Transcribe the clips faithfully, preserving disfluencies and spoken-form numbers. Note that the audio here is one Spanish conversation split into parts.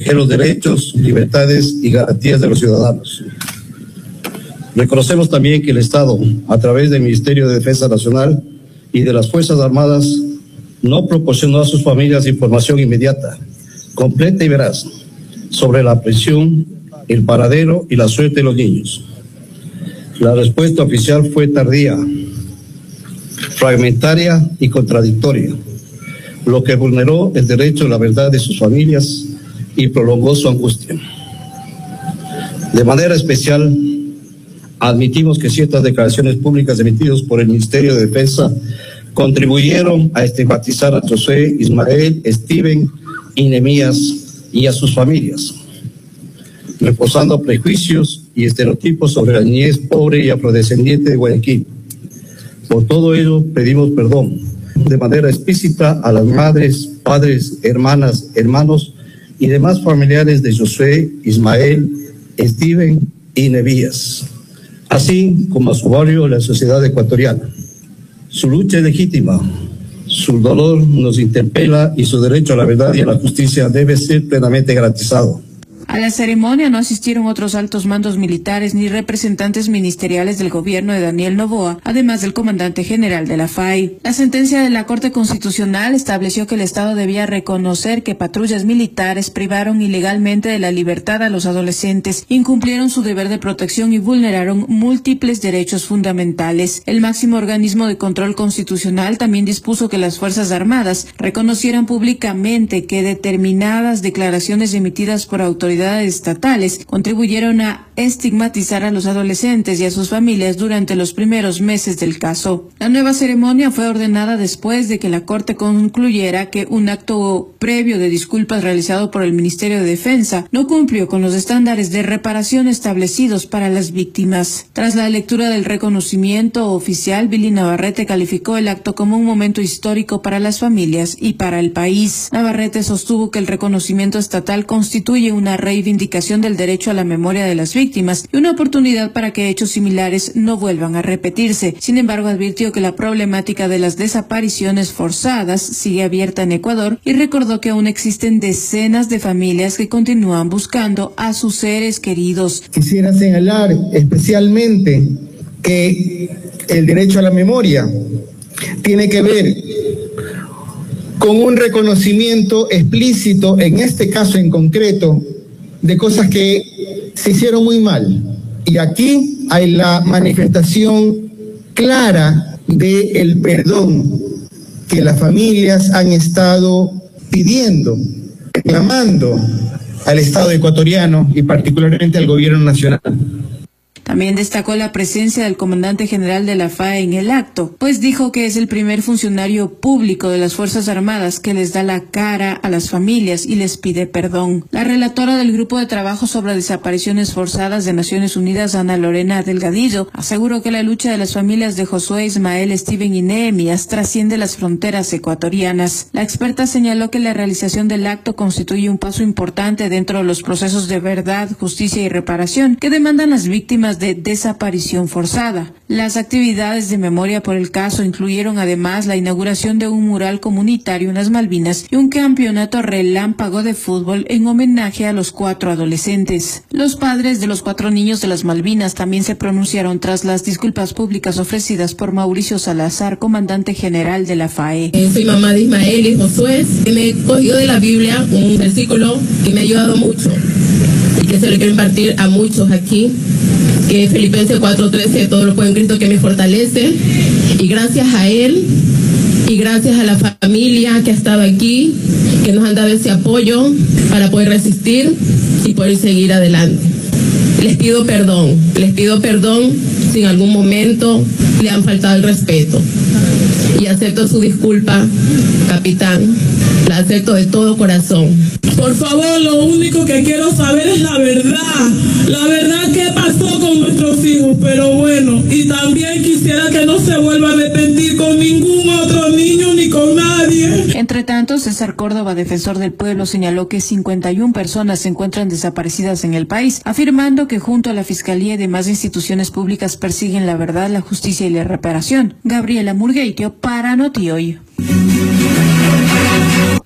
proteger los derechos, libertades y garantías de los ciudadanos. Reconocemos también que el Estado, a través del Ministerio de Defensa Nacional y de las Fuerzas Armadas, no proporcionó a sus familias información inmediata, completa y veraz sobre la prisión, el paradero y la suerte de los niños. La respuesta oficial fue tardía, fragmentaria y contradictoria, lo que vulneró el derecho a la verdad de sus familias y prolongó su angustia. De manera especial, admitimos que ciertas declaraciones públicas emitidas por el Ministerio de Defensa contribuyeron a estigmatizar a Josué, Ismael, Steven y Nehemías y a sus familias, reforzando prejuicios y estereotipos sobre la niñez pobre y afrodescendiente de Guayaquil. Por todo ello, pedimos perdón de manera explícita a las madres, padres, hermanas, hermanos y demás familiares de Josué, Ismael, Steven y Nehemías, así como a su barrio y la sociedad ecuatoriana. Su lucha es legítima, su dolor nos interpela y su derecho a la verdad y a la justicia debe ser plenamente garantizado. A la ceremonia no asistieron otros altos mandos militares ni representantes ministeriales del gobierno de Daniel Noboa, además del comandante general de la F A I. La sentencia de la Corte Constitucional estableció que el Estado debía reconocer que patrullas militares privaron ilegalmente de la libertad a los adolescentes, incumplieron su deber de protección y vulneraron múltiples derechos fundamentales. El máximo organismo de control constitucional también dispuso que las Fuerzas Armadas reconocieran públicamente que determinadas declaraciones emitidas por autoridades estatales contribuyeron a estigmatizar a los adolescentes y a sus familias durante los primeros meses del caso. La nueva ceremonia fue ordenada después de que la Corte concluyera que un acto previo de disculpas realizado por el Ministerio de Defensa no cumplió con los estándares de reparación establecidos para las víctimas. Tras la lectura del reconocimiento oficial, Billy Navarrete calificó el acto como un momento histórico para las familias y para el país. Navarrete sostuvo que el reconocimiento estatal constituye una reivindicación del derecho a la memoria de las víctimas y una oportunidad para que hechos similares no vuelvan a repetirse. Sin embargo, advirtió que la problemática de las desapariciones forzadas sigue abierta en Ecuador y recordó que aún existen decenas de familias que continúan buscando a sus seres queridos. Quisiera señalar especialmente que el derecho a la memoria tiene que ver con un reconocimiento explícito, en este caso en concreto, de cosas que se hicieron muy mal. Y aquí hay la manifestación clara del perdón que las familias han estado pidiendo, reclamando al Estado ecuatoriano y particularmente al gobierno nacional. También destacó la presencia del comandante general de la F A E en el acto, pues dijo que es el primer funcionario público de las Fuerzas Armadas que les da la cara a las familias y les pide perdón. La relatora del Grupo de Trabajo sobre Desapariciones Forzadas de Naciones Unidas, Ana Lorena Delgadillo, aseguró que la lucha de las familias de Josué, Ismael, Steven y Nehemías trasciende las fronteras ecuatorianas. La experta señaló que la realización del acto constituye un paso importante dentro de los procesos de verdad, justicia y reparación que demandan las víctimas de desaparición forzada. Las actividades de memoria por el caso incluyeron además la inauguración de un mural comunitario en las Malvinas y un campeonato relámpago de fútbol en homenaje a los cuatro adolescentes. Los padres de los cuatro niños de las Malvinas también se pronunciaron tras las disculpas públicas ofrecidas por Mauricio Salazar, comandante general de la F A E. Eh, soy mamá de Ismael y Josué, que me cogió de la Biblia un versículo que me ha ayudado mucho y que se lo quiero impartir a muchos aquí, que es Filipenses cuatro trece, todo lo puedo en Cristo que me fortalece, y gracias a Él y gracias a la familia que ha estado aquí, que nos han dado ese apoyo para poder resistir y poder seguir adelante. Les pido perdón, les pido perdón si en algún momento le han faltado el respeto, y acepto su disculpa, capitán, la acepto de todo corazón. Por favor, lo único que quiero saber es la verdad, la verdad que pasó con nuestros hijos, pero bueno, y también quisiera que no se vuelva a repetir con ningún otro niño ni con nadie. Entre tanto, César Córdoba, defensor del pueblo, señaló que cincuenta y una personas se encuentran desaparecidas en el país, afirmando que junto a la Fiscalía y demás instituciones públicas persiguen la verdad, la justicia y la reparación. Gabriela Murgueitio para Noti Hoy.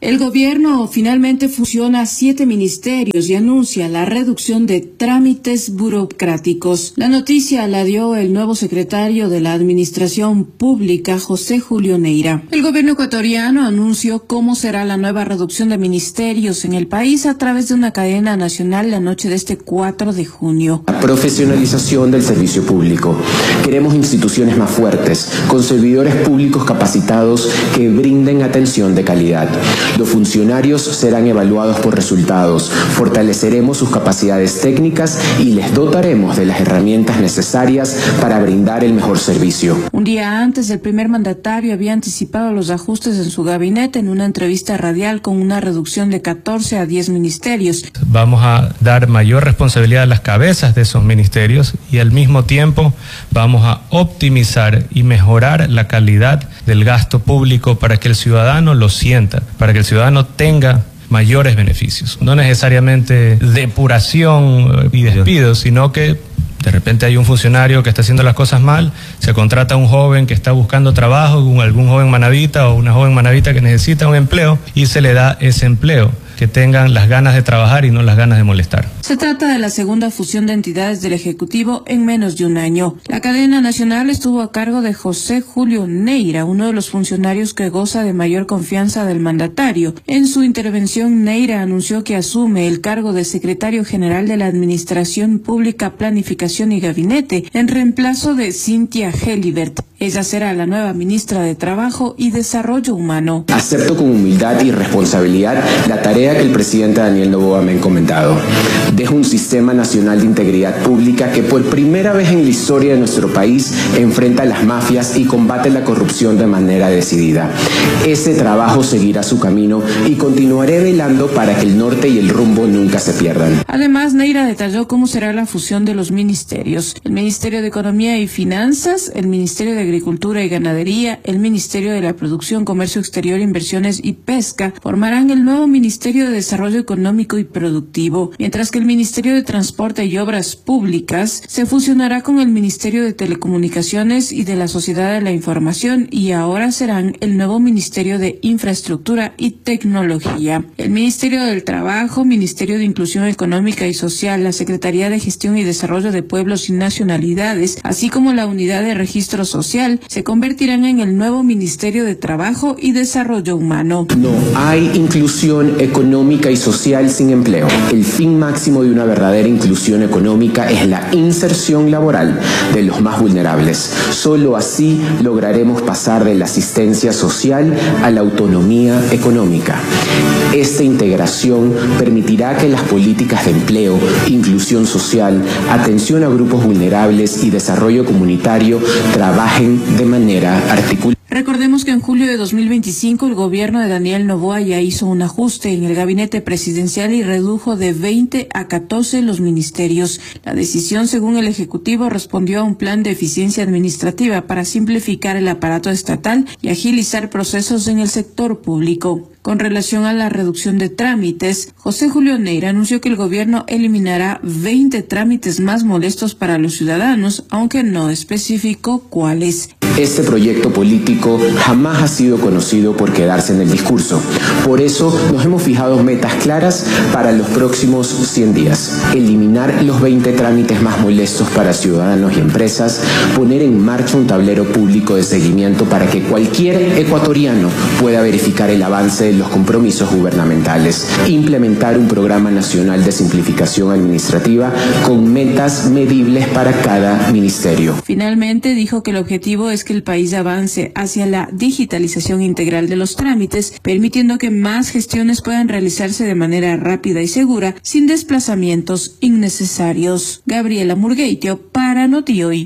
El gobierno finalmente fusiona siete ministerios y anuncia la reducción de trámites burocráticos. La noticia la dio el nuevo secretario de la Administración Pública, José Julio Neira. El gobierno ecuatoriano anunció cómo será la nueva reducción de ministerios en el país a través de una cadena nacional la noche de este cuatro de junio. La profesionalización del servicio público. Queremos instituciones más fuertes, con servidores públicos capacitados que brinden atención de calidad. Los funcionarios serán evaluados por resultados, fortaleceremos sus capacidades técnicas y les dotaremos de las herramientas necesarias para brindar el mejor servicio. Un día antes, el primer mandatario había anticipado los ajustes en su gabinete en una entrevista radial con una reducción de catorce a diez ministerios. Vamos a dar mayor responsabilidad a las cabezas de esos ministerios y al mismo tiempo vamos a optimizar y mejorar la calidad del gasto público para que el ciudadano lo sienta, para que el ciudadano tenga mayores beneficios. No necesariamente depuración y despidos, sino que de repente hay un funcionario que está haciendo las cosas mal, se contrata a un joven que está buscando trabajo, algún joven manabita o una joven manabita que necesita un empleo y se le da ese empleo. Que tengan las ganas de trabajar y no las ganas de molestar. Se trata de la segunda fusión de entidades del Ejecutivo en menos de un año. La cadena nacional estuvo a cargo de José Julio Neira, uno de los funcionarios que goza de mayor confianza del mandatario. En su intervención, Neira anunció que asume el cargo de secretario general de la Administración Pública, Planificación y Gabinete, en reemplazo de Cynthia Helibert. Ella será la nueva ministra de Trabajo y Desarrollo Humano. Acepto con humildad y responsabilidad la tarea que el presidente Daniel Noboa me ha encomendado. Dejo un sistema nacional de integridad pública que por primera vez en la historia de nuestro país enfrenta a las mafias y combate la corrupción de manera decidida. Ese trabajo seguirá su camino y continuaré velando para que el norte y el rumbo nunca se pierdan. Además, Neira detalló cómo será la fusión de los ministerios. El Ministerio de Economía y Finanzas, el Ministerio de Agricultura y Ganadería, el Ministerio de la Producción, Comercio Exterior, Inversiones y Pesca formarán el nuevo Ministerio de Desarrollo Económico y Productivo, mientras que el Ministerio de Transporte y Obras Públicas se fusionará con el Ministerio de Telecomunicaciones y de la Sociedad de la Información y ahora serán el nuevo Ministerio de Infraestructura y Tecnología. El Ministerio del Trabajo, Ministerio de Inclusión Económica y Social, la Secretaría de Gestión y Desarrollo de Pueblos y Nacionalidades, así como la Unidad de Registro Social, se convertirán en el nuevo Ministerio de Trabajo y Desarrollo Humano. No hay inclusión económica y social sin empleo. El fin máximo de una verdadera inclusión económica es la inserción laboral de los más vulnerables. Solo así lograremos pasar de la asistencia social a la autonomía económica. Esta integración permitirá que las políticas de empleo, inclusión social, atención a grupos vulnerables y desarrollo comunitario trabajen de manera articulada. Recordemos que en julio de dos mil veinticinco el gobierno de Daniel Noboa ya hizo un ajuste en el gabinete presidencial y redujo de veinte a catorce los ministerios. La decisión, según el Ejecutivo, respondió a un plan de eficiencia administrativa para simplificar el aparato estatal y agilizar procesos en el sector público. Con relación a la reducción de trámites, José Julio Neira anunció que el gobierno eliminará veinte trámites más molestos para los ciudadanos, aunque no especificó cuáles. Este proyecto político jamás ha sido conocido por quedarse en el discurso. Por eso nos hemos fijado metas claras para los próximos cien días. Eliminar los veinte trámites más molestos para ciudadanos y empresas, poner en marcha un tablero público de seguimiento para que cualquier ecuatoriano pueda verificar el avance de los compromisos gubernamentales, implementar un programa nacional de simplificación administrativa con metas medibles para cada ministerio. Finalmente dijo que el objetivo es que el país avance hacia la digitalización integral de los trámites, permitiendo que más gestiones puedan realizarse de manera rápida y segura, sin desplazamientos innecesarios. Gabriela Murgueitio para NotiHoy.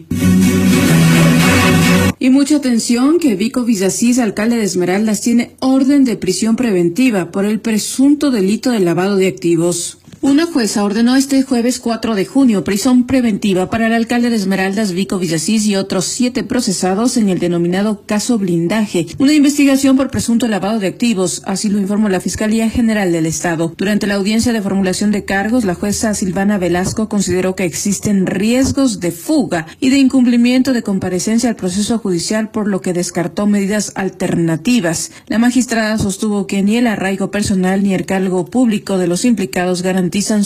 Y mucha atención que Vico Villasís, alcalde de Esmeraldas, tiene orden de prisión preventiva por el presunto delito de lavado de activos. Una jueza ordenó este jueves cuatro de junio prisión preventiva para el alcalde de Esmeraldas, Vico Villasís, y otros siete procesados en el denominado caso Blindaje, una investigación por presunto lavado de activos, así lo informó la Fiscalía General del Estado. Durante la audiencia de formulación de cargos, la jueza Silvana Velasco consideró que existen riesgos de fuga y de incumplimiento de comparecencia al proceso judicial, por lo que descartó medidas alternativas. La magistrada sostuvo que ni el arraigo personal ni el cargo público de los implicados garantizan